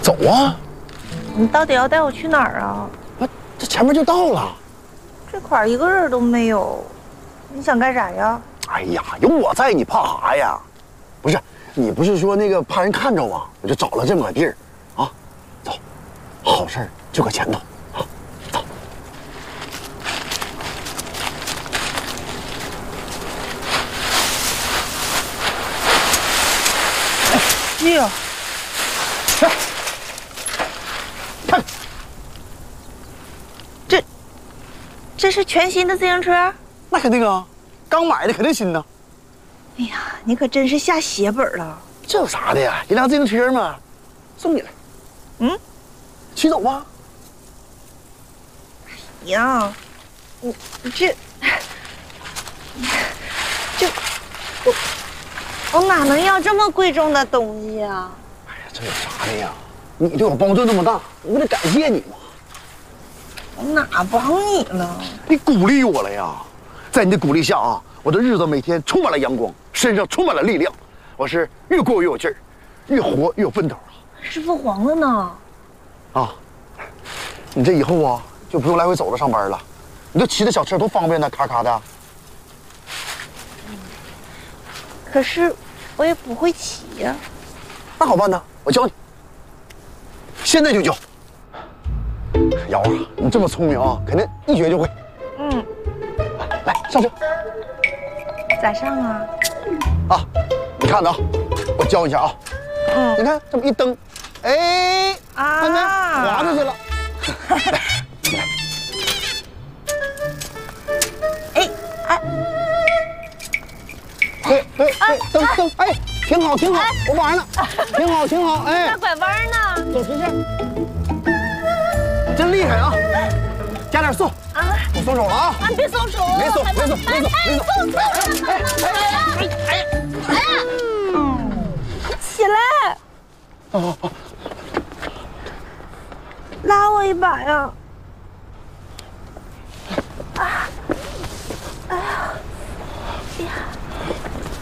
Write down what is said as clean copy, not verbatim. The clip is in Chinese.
走啊！ 你到底要带我去哪儿啊？ 这前面就到了。 这块儿一个人都没有，你想干啥呀？ 哎呀，有我在，你怕啥呀？不是，你不是说那个怕人看着吗？我就找了这么个地儿，啊，走，好事就搁前头，啊，走。 哎呀， 看， 这是全新的自行车？ 那肯定啊，刚买的肯定新的。 哎呀，你可真是下血本了。 这有啥的呀？一辆自行车嘛，送你了。 嗯， 骑走吧。 呀，你这我哪能要这么贵重的东西啊？ 哎呀，这有啥的呀？你对我帮助那么大，我得感谢你嘛。 我哪帮你了？ 你鼓励我了呀！在你的鼓励下啊，我的日子每天充满了阳光，身上充满了力量，我是越过越有劲儿，越活越有奔头啊！ 师傅黄了呢。 啊，你这以后啊就不用来回走着上班了，你就骑着小车多方便呢，咔咔的。 可是我也不会骑呀。 那好办呢，我教你，现在就教。瑶啊，你这么聪明啊，肯定一学就会。 嗯， 来上车。 咋上啊？ 啊，你看着啊，我教你一下啊。 嗯， 你看这么一蹬，哎，看没？滑出去了。 哎哎对，蹬，哎，挺好，我玩呢，挺好，哎那，拐弯呢？ 走直线，真厉害啊！加点速啊！ 我松手了啊！ 啊，别松手！ 没松， 哎呀！起来！ 哦， 拉我一把呀！啊！哎呀！